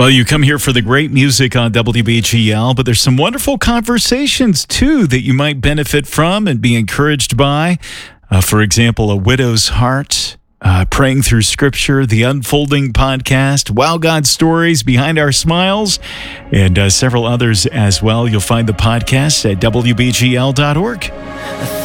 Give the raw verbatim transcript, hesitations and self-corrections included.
Well, you come here for the great music on W B G L, but there's some wonderful conversations, too, that you might benefit from and be encouraged by. Uh, for example, A Widow's Heart, uh, Praying Through Scripture, The Unfolding Podcast, Wow God Stories, Behind Our Smiles, and uh, several others as well. You'll find the podcast at W B G L dot org.